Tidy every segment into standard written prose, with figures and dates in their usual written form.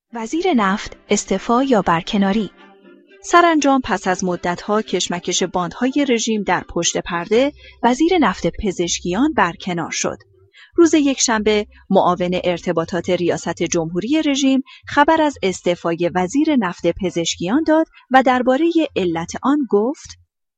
وزیر نفت استعفا یا برکناری. سرانجام پس از مدت‌ها کشمکش باندهای رژیم در پشت پرده، وزیر نفت پزشکیان برکنار شد. روز یکشنبه معاون ارتباطات ریاست جمهوری رژیم خبر از استعفای وزیر نفت پزشکیان داد و درباره علت آن گفت: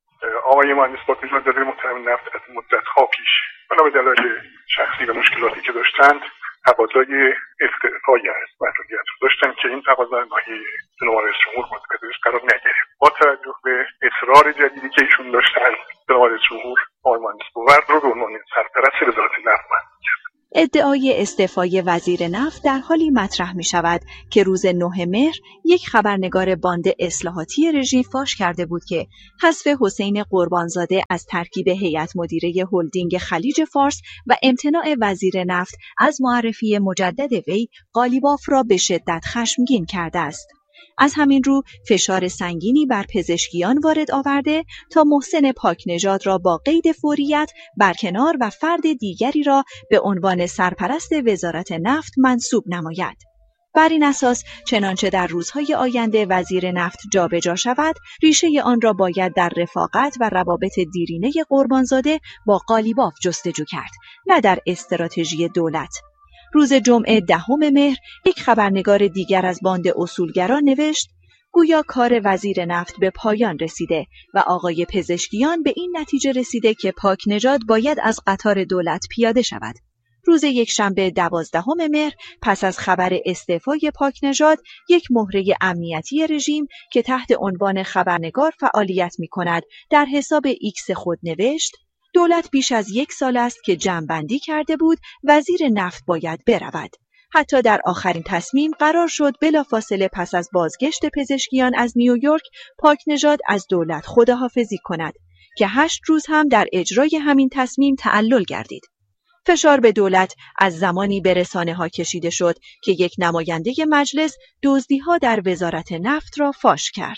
آقای مهندس پاکنژاد محترم نفت از مدت‌ها پیش بنا به دلایل شخصی و مشکلاتی که داشتند تقاضای استعفای از مسئولیت رو داشتن که این تقاضا ناحیه جناب رئیس جمهور مورد پذیرش قرار نگرفت. با توجه به اصرار جدیدی که ایشون داشتن، جناب رئیس جمهور آقای مهندس بورد رو به عنوان سرپرست وزارت نفت معین کرد. ادعای استعفای وزیر نفت در حالی مطرح می شود که روز 9 مهر یک خبرنگار باند اصلاحاتی رژیم فاش کرده بود که حذف حسین قربانزاده از ترکیب هیئت مدیره هلدینگ خلیج فارس و امتناع وزیر نفت از معرفی مجدد وی قالیباف را به شدت خشمگین کرده است. از همین رو فشار سنگینی بر پزشکیان وارد آورده تا محسن پاکنژاد را با قید فوریت برکنار و فرد دیگری را به عنوان سرپرست وزارت نفت منصوب نماید. بر این اساس چنانچه در روزهای آینده وزیر نفت جابجا شود، ریشه آن را باید در رفاقت و روابط دیرینه قربانزاده با قالیباف جستجو کرد، نه در استراتژی دولت. روز جمعه 10 مهر یک خبرنگار دیگر از باند اصولگرا نوشت: گویا کار وزیر نفت به پایان رسیده و آقای پزشکیان به این نتیجه رسیده که پاکنژاد باید از قطار دولت پیاده شود. روز یکشنبه 12 مهر پس از خبر استعفای پاکنژاد، یک مهره امنیتی رژیم که تحت عنوان خبرنگار فعالیت می‌کند در حساب ایکس خود نوشت: دولت بیش از 1 سال است که جمع‌بندی کرده بود وزیر نفت باید برود. حتی در آخرین تصمیم قرار شد بلافاصله پس از بازگشت پزشکیان از نیویورک پاکنژاد از دولت خداحافظی کند که 8 روز هم در اجرای همین تصمیم تعلل گردید. فشار به دولت از زمانی به رسانه‌ها کشیده شد که یک نماینده مجلس دزدی‌ها در وزارت نفت را فاش کرد.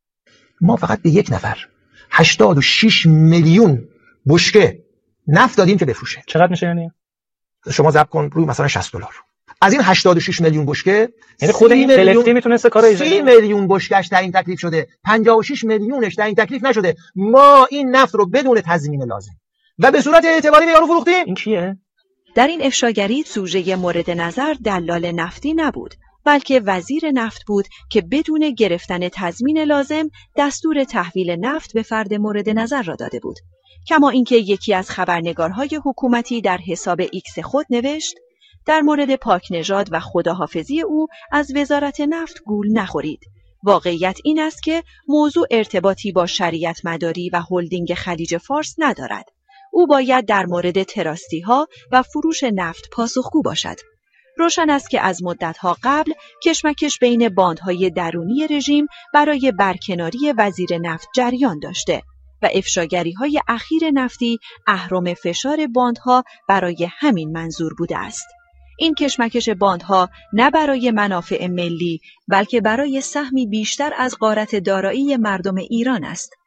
ما فقط به یک نفر 86 میلیون بشکه نفت دادیم که بفروشه. چقدر میشه یعنی؟ شما ضرب کن روی مثلا $60. از این 86 میلیون بشکه یعنی خود این قلفتی میتونسته کار اجرایی 30 میلیون بشکهش تعیین تکلیف شده، 56 میلیونش تعیین تکلیف نشده. ما این نفت رو بدون تضمین لازم و به صورت اعتباری به یارو فروختیم. این کیه؟ در این افشاگری سوژه مورد نظر دلال نفتی نبود، بلکه وزیر نفت بود که بدون گرفتن تضمین لازم دستور تحویل نفت به فرد مورد نظر را داده بود. کما اینکه یکی از خبرنگارهای حکومتی در حساب ایکس خود نوشت: در مورد پاکنژاد و خداحافظی او از وزارت نفت گول نخورید. واقعیت این است که موضوع ارتباطی با شریعت مداری و هلدینگ خلیج فارس ندارد. او باید در مورد تراستی‌ها و فروش نفت پاسخگو باشد. روشن است که از مدت‌ها قبل کشمکش بین باندهای درونی رژیم برای برکناری وزیر نفت جریان داشته و افشاگری‌های اخیر نفتی اهرم فشار باندها برای همین منظور بوده است. این کشمکش باندها نه برای منافع ملی بلکه برای سهمی بیشتر از غارت دارایی مردم ایران است.